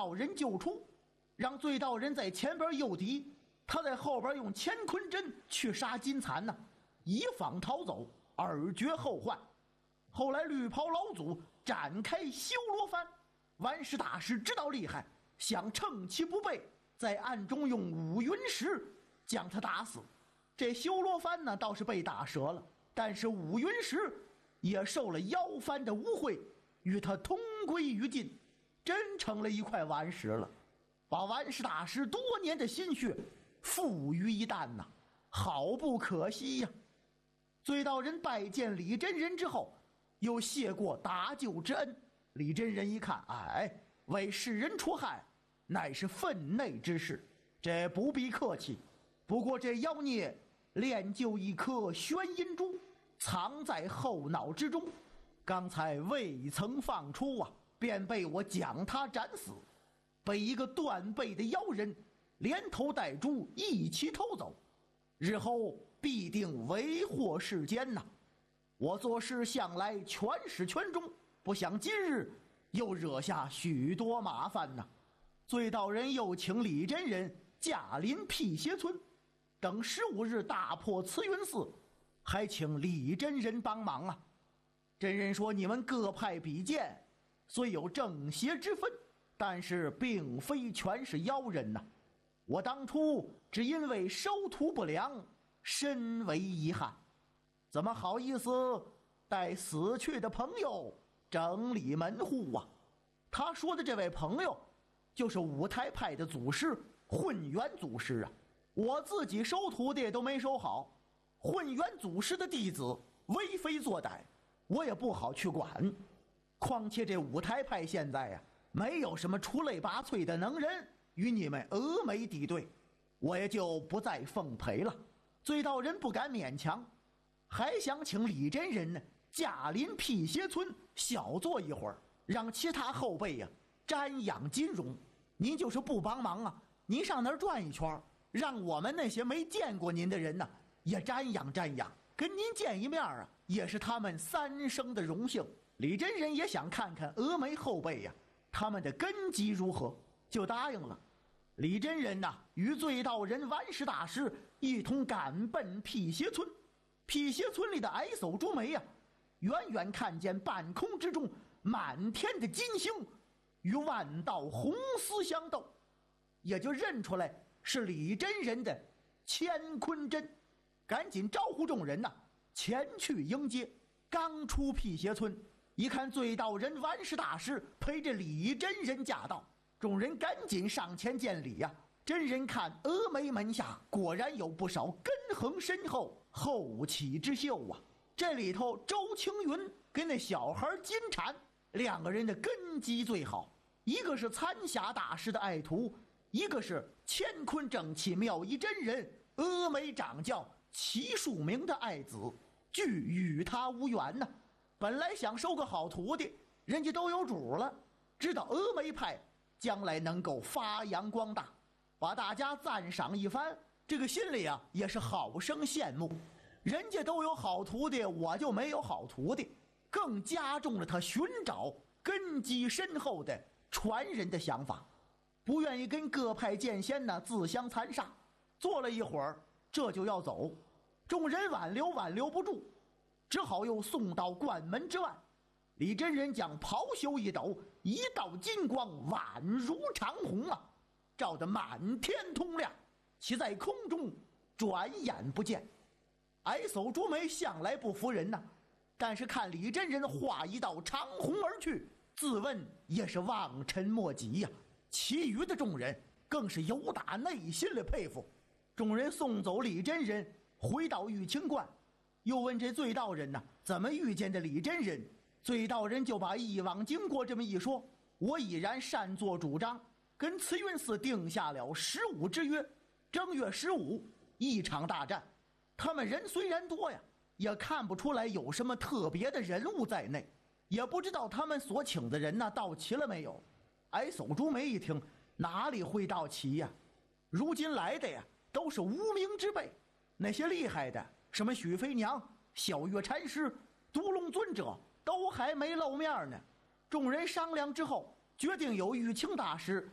道人救出，让醉道人在前边诱敌，他在后边用乾坤针去杀金蚕呢，以防逃走，而绝后患。后来绿袍老祖展开修罗幡，万世大师知道厉害，想趁其不备，在暗中用五云石将他打死。这修罗幡呢倒是被打折了，但是五云石也受了妖幡的污秽，与他同归于尽，真成了一块顽石了，把万世大师多年的心血付于一旦呐，好不可惜呀。醉道人拜见李真人之后，又谢过搭救之恩。李真人一看，为世人除害，乃是分内之事，这不必客气。不过这妖孽炼就一颗玄阴珠，藏在后脑之中，刚才未曾放出啊，便被我将他斩死，被一个断背的妖人连头带珠一起偷走，日后必定为祸世间呐。我做事向来全始全终，不想今日又惹下许多麻烦呐。醉道人又请李真人驾临辟邪村，等15日大破慈云寺，还请李真人帮忙啊。真人说，你们各派比剑，虽有正邪之分，但是并非全是妖人呐。我当初只因为收徒不良，深为遗憾，怎么好意思带死去的朋友整理门户啊？他说的这位朋友就是五台派的祖师混元祖师啊。我自己收徒弟都没收好，混元祖师的弟子为非作歹，我也不好去管。况且这五台派现在呀，没有什么出类拔萃的能人与你们峨眉敌对，我也就不再奉陪了。醉道人不敢勉强，还想请李真人呢驾临辟邪村小坐一会儿，让其他后辈呀瞻仰金容。您就是不帮忙啊，您上那儿转一圈，让我们那些没见过您的人呢也瞻仰瞻仰，跟您见一面啊，也是他们3生的荣幸。李真人也想看看峨眉后辈呀他们的根基如何，就答应了。李真人呐与醉道人万世大师一同赶奔辟邪村。辟邪村里的矮叟朱眉呀，远远看见半空之中满天的金星与万道红丝相斗，也就认出来是李真人的乾坤针，赶紧招呼众人呐前去迎接。刚出辟邪村，一看醉道人万世大师陪着李真人驾到，众人赶紧上前见礼呀。真人看峨眉门下果然有不少根横深厚后起之秀啊。这里头周青云跟那小孩金蝉2个人的根基最好，一个是参霞大师的爱徒，一个是乾坤正气妙一真人峨眉掌教齐树明的爱子，俱与他无缘呢。本来想收个好徒弟，人家都有主了，知道峨眉派将来能够发扬光大，把大家赞赏一番，这个心里啊也是好生羡慕。人家都有好徒弟，我就没有好徒弟，更加重了他寻找根基深厚的传人的想法，不愿意跟各派剑仙呢自相残杀。坐了一会儿，这就要走，众人挽留不住，只好又送到关门之外。李真人将袍袖一抖，一道金光宛如长虹啊，照得满天通亮，其在空中转眼不见。矮叟朱眉向来不服人呐，但是看李真人画一道长虹而去，自问也是望尘莫及呀。其余的众人更是由打内心的佩服。众人送走李真人，回到玉清观，又问这醉道人呢怎么遇见的李真人。醉道人就把以往经过这么一说，我已然擅作主张，跟慈云寺定下了15之约，正月15一场大战。他们人虽然多呀，也看不出来有什么特别的人物在内，也不知道他们所请的人到齐了没有。矮叟朱眉一听，哪里会到齐呀？如今来的呀都是无名之辈，那些厉害的什么许飞娘、小月禅师、独龙尊者都还没露面呢。众人商量之后，决定由玉清大师